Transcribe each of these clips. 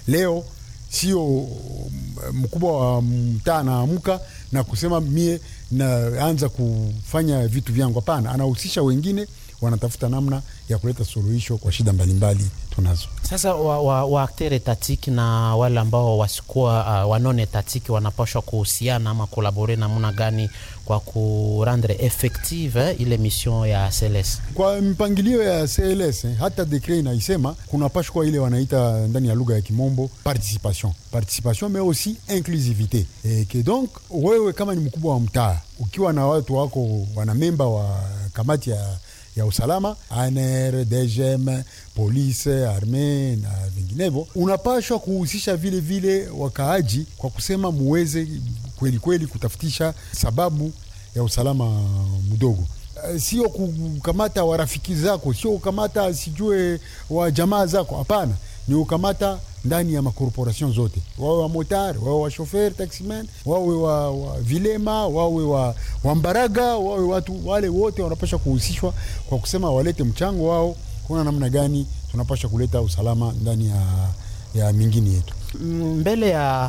Leo sio mkubwa wa mtaa anaamka na kusema mie naanza kufanya vitu vyangu. Hapana, anahusisha wengine, wanatafuta namna ya kuleta suluhisho kwa shida mbalimbali tunazo. Sasa wa acteur etatiki na wale ambao wasikuwa wanon etatiki wanapaswa kuhusiana ama collaborer namna gani kwa kurendre effective ile mission ya CLS? Kwa mpangilio ya CLS hata decret inaisema kuna pashwa ile wanaita ndani ya lugha ya Kimombo participation mais aussi inclusivité, que donc wewe kama ni mkubwa wa mtaa ukiwa na watu wako wana memba wa kamati ya usalama, ANR, DGM, police, arme na vinginevyo, unapashwa kuhusisha vile vile wakaaji kwa kusema muweze kweli kweli kutafutisha sababu ya usalama mdogo. Sio kukamata warafiki zako, sio kukamata sijue wa jamaa zako, hapana, ni ukamata ndani ya makorporation zote, wawe wa motar, wawe wa chauffeur taximan, wawe wa vilema, wawe wa mbaraga, wawe watu wale wote wanapaswa kuhusishwa kwa kusema walete mchango wao, kuna namna gani tunapaswa kuleta usalama ndani ya mingine yetu. Mbele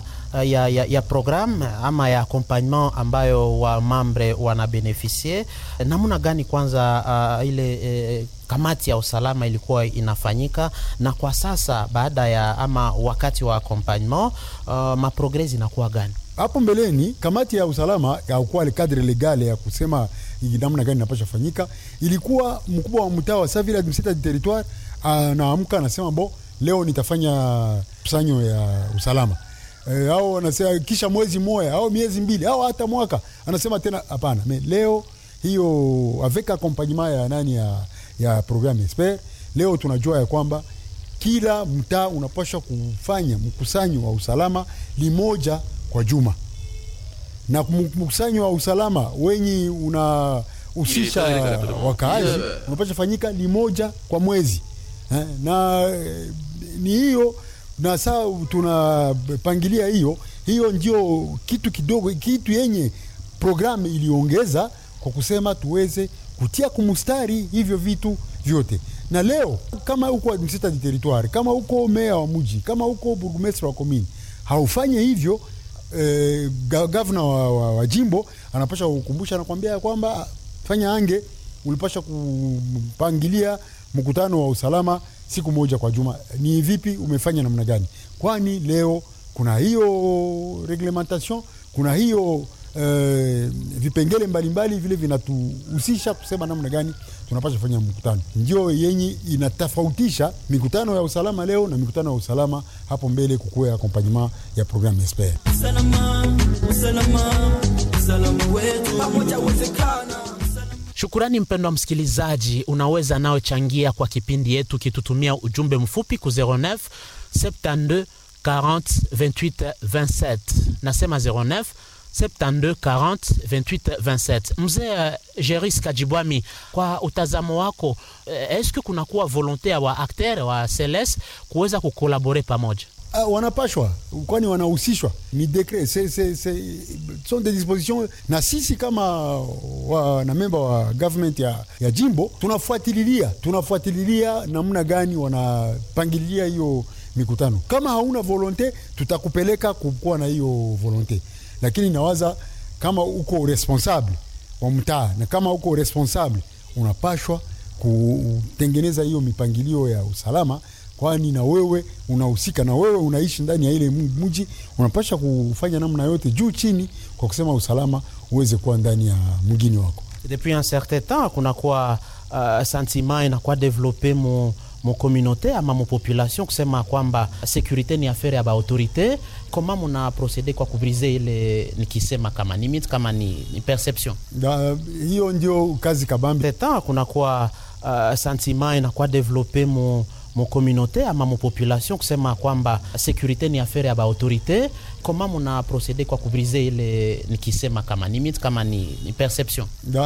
ya program ama ya accompagnement ambayo wa membre wana beneficier, namna gani kwanza ile kamati ya usalama ilikuwa inafanyika, na kwa sasa baada ya ama wakati wa accompagnement maprogress inakuwa gani? Hapo mbeleni kamati ya usalama haikuwa ile cadre legale ya kusema namna gani inapaswa fanyika. Ilikuwa mkubwa wa mtaa wa Savila administrateur du territoire anaamka anasema leo nitafanya kusanyo ya usalama. Hao wanasema kisha mwezi mmoja au miezi mbili au hata mwaka anasema tena hapana. Leo hiyo avec accompagnement ya programme Esper, leo tunajua ya kwamba kila mtaa unapaswa kufanya mkusanyo wa usalama limoja kwa juma. Na mkusanyo wa usalama wenye unahusisha wakaaji unapaswa fanyika limoja kwa mwezi. Na ni hiyo, na saa tunapangilia hiyo ndio kitu kidogo, kitu yenye programu iliongeza kwa kusema tuweze kutia kumustari hivyo vitu vyote. Na leo kama uko administrateur du territoire, kama uko meya wa mji, kama uko burgomestre wa commune, haufanye hivyo, governor wa jimbo anapaswa kukumbusha na kuambia kwamba fanya ange, ulipaswa kupangilia mkutano wa usalama siku moja kwa juma. Ni vipi umefanya namna gani? Kwani leo kuna hiyo reglementation, kuna hiyo vipengele mbalimbali vile vinatuhusisha kusema namna gani tunapaswa kufanya mkutano. Ndio yenye inatofautisha mikutano ya usalama leo na mikutano ya usalama hapo mbele kukuwa accompagnement ya programme Esper. Usalama wetu pamoja uwezekana. Shukrani mpendwa msikilizaji, unaweza nao changia kwa kipindi yetu kitutumia ujumbe mfupi ku 09 72 40 28 27. Nasema 09 72 40 28 27. Mzee Jeris Kajibwami, kwa utazamo wako, est-ce que kuna kuwa volonté wa acteur wa CLS kuweza kukolaborer pamoja? Wanapashwa, kwani wanahusishwa. Ni decret, sont des dispositions, na sisi kama na member wa government ya jimbo tunafuatilia namna gani wanapangilia hiyo mikutano. Kama hauna volonté tutakupeleka kukuwa na hiyo volonté, lakini nawaza kama uko responsable wa mtaa na kama uko responsable unapashwa kutengeneza hiyo mipangilio ya usalama, kwani na wewe unahusika, na wewe unaishi ndani ya ile mji, unapaswa kufanya namna yote juu chini kwa kusema usalama uweze kuwa ndani ya mgini wako. Depuis un certain temps kuna kwa sentiment inakuwa développer mon communauté ama mon population kusema kwamba sécurité ni affaire ya ba autorité. Comment muna procéder kwa kubriser ile nikisema kama ni mythe, kama ni perception? Hiyo ndio kazi kabambi. Temps kuna kwa sentiment inakuwa développer mon communauté ama mon population kusema kwamba sécurité ni affaire ya ba autorité. Comment muna procéder kwa kubriser ile nikisema kama ni mythe, kama ni perception?